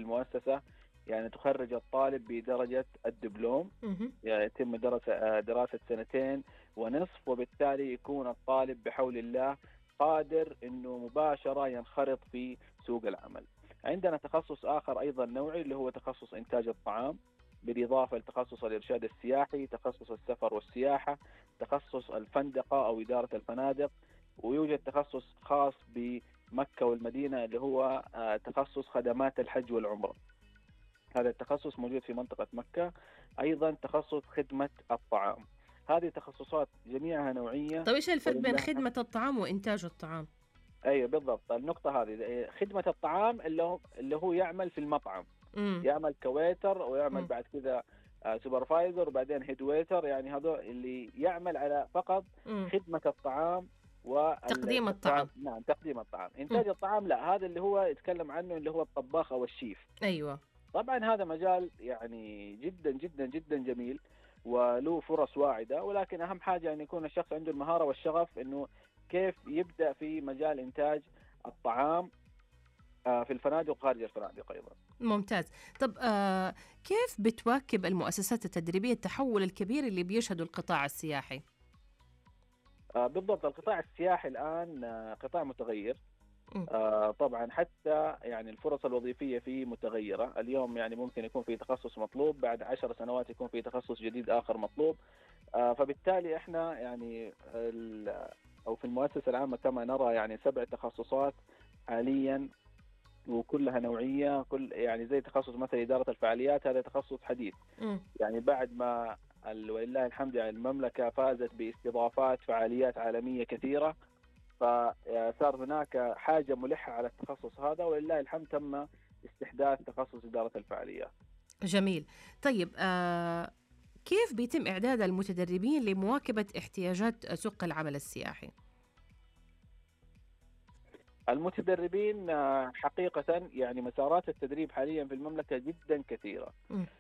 المؤسسة يعني تخرج الطالب بدرجة الدبلوم، يعني يتم دراسة 2.5 وبالتالي يكون الطالب بحول الله قادر أنه مباشرة ينخرط في سوق العمل. عندنا تخصص آخر أيضا نوعي اللي هو تخصص إنتاج الطعام، بالإضافة لتخصص الإرشاد السياحي، تخصص السفر والسياحة، تخصص الفندقة أو إدارة الفنادق، ويوجد تخصص خاص بمكة والمدينة اللي هو تخصص خدمات الحج والعمرة. هذا التخصص موجود في منطقة مكة. أيضا تخصص خدمة الطعام. هذه تخصصات جميعها نوعية. طيب إيش الفرق بين خدمة الطعام وإنتاج الطعام؟ أيوة بالضبط، النقطة هذه. خدمة الطعام اللي هو يعمل في المطعم، يعمل كويتر ويعمل بعد كذا سوبرفايزر وبعدين هيد ويتر، يعني هذا اللي يعمل على فقط خدمة الطعام تقديم الطعام. نعم، تقديم الطعام. إنتاج الطعام لا، هذا اللي هو يتكلم عنه اللي هو الطباخ أو الشيف. أيوة. طبعا هذا مجال يعني جدا جدا جدا جميل وله فرص واعدة، ولكن أهم حاجة أن يكون الشخص عنده المهارة والشغف إنه كيف يبدأ في مجال إنتاج الطعام في الفنادق وخارج الفنادق أيضا. ممتاز. طب كيف بتواكب المؤسسات التدريبية التحول الكبير اللي بيشهده القطاع السياحي؟ بالضبط، القطاع السياحي الآن قطاع متغير. طبعا حتى يعني الفرص الوظيفية فيه متغيرة. اليوم يعني ممكن يكون في تخصص مطلوب، بعد 10 سنوات يكون في تخصص جديد آخر مطلوب. فبالتالي احنا يعني أو في المؤسسة العامة كما نرى يعني 7 تخصصات حاليا وكلها نوعية. كل يعني زي تخصص مثلا إدارة الفعاليات، هذا تخصص حديث. يعني بعد ما ولله الحمد يعني المملكة فازت باستضافات فعاليات عالمية كثيرة، فصار هناك حاجة ملحة على التخصص هذا، ولله الحمد تم استحداث تخصص إدارة الفعاليات. جميل. طيب كيف بيتم إعداد المتدربين لمواكبة احتياجات سوق العمل السياحي؟ المتدربين حقيقة يعني مسارات التدريب حاليا في المملكة جدا كثيرة.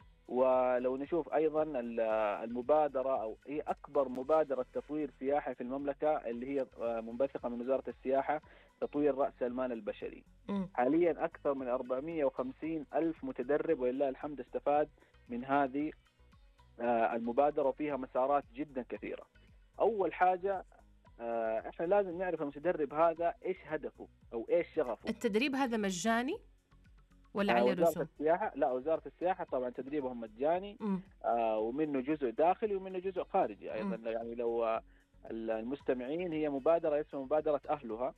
ولو نشوف أيضا المبادرة أو هي أكبر مبادرة تطوير سياحي في المملكة اللي هي منبثقة من وزارة السياحة، تطوير رأس المال البشري. حاليا أكثر من 450 ألف متدرب ولله الحمد استفاد من هذه المبادرة، وفيها مسارات جدا كثيرة. أول حاجة احنا لازم نعرف المتدرب هذا ايش هدفه او ايش شغفه. التدريب هذا مجاني ولا عليه رسوم؟ وزارة السياحة لا، وزارة السياحة طبعا تدريبهم مجاني. ومنه جزء داخلي ومنه جزء خارجي ايضا. يعني لو المستمعين، هي مبادرة اسمها مبادرة أهلها،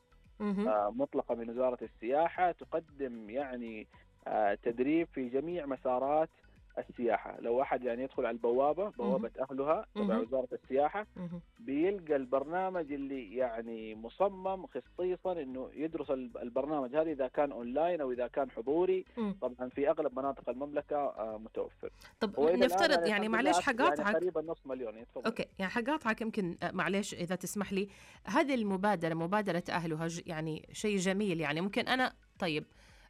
مطلقة من وزارة السياحة، تقدم يعني تدريب في جميع مسارات السياحة. لو أحد يعني يدخل على بوابة أهلها تبع وزارة السياحة، بيلقى البرنامج اللي يعني مصمم خصيصا إنه يدرس البرنامج هذا إذا كان أونلاين أو إذا كان حضوري. طبعا في أغلب مناطق المملكة متوفر. طب نفترض يعني معلش حقاطعك، يعني تقريبا نص مليون. يتفضل. أوكي، يعني حقاطعك يمكن معلش إذا تسمح لي. هذه المبادرة مبادرة أهلها يعني شيء جميل. يعني ممكن أنا طيب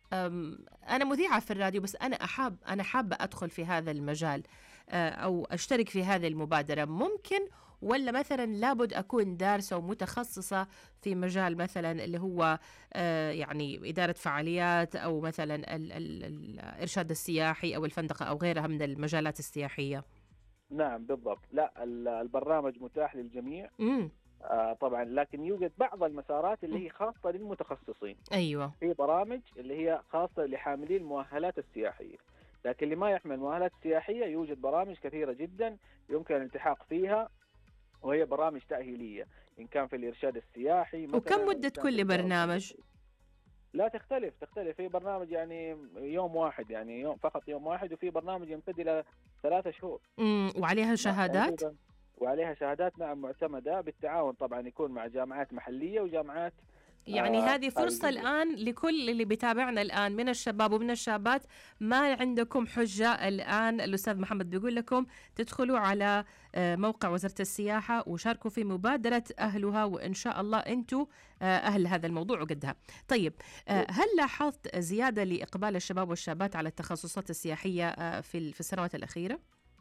أنا مذيعة في الراديو، بس أنا حابة أدخل في هذا المجال أو أشترك في هذه المبادرة، ممكن؟ ولا مثلا لابد أكون دارسة ومتخصصة في مجال مثلا اللي هو يعني إدارة فعاليات أو مثلا الإرشاد السياحي أو الفندقة أو غيرها من المجالات السياحية؟ نعم بالضبط. لا، البرنامج متاح للجميع. طبعا، لكن يوجد بعض المسارات اللي هي خاصة للمتخصصين. أيوة. في برامج اللي هي خاصة لحاملي المؤهلات السياحية، لكن اللي ما يحمل مؤهلات سياحية يوجد برامج كثيرة جدا يمكن الالتحاق فيها، وهي برامج تأهيلية إن كان في الإرشاد السياحي. وكم مدة كل برنامج؟ لا، تختلف. في برنامج يعني يوم واحد، يعني فقط يوم واحد، وفي برنامج يمتد إلى 3 شهور. وعليها شهادات؟ وعليها شهادات نعم، معتمدة بالتعاون طبعا، يكون مع جامعات محلية وجامعات. يعني هذه فرصة الآن لكل اللي بيتابعنا الآن من الشباب ومن الشابات. ما عندكم حجة الآن. الأستاذ محمد بيقول لكم تدخلوا على موقع وزارة السياحة وشاركوا في مبادرة أهلها، وإن شاء الله أنتوا أهل هذا الموضوع وقدها. طيب هل لاحظت زيادة لإقبال الشباب والشابات على التخصصات السياحية في السنوات الأخيرة؟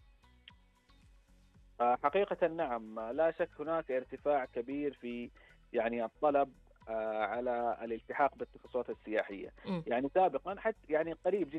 حقيقة نعم، لا شك هناك ارتفاع كبير في يعني الطلب على الالتحاق بالتخصصات السياحية. يعني سابقا حتى يعني قريب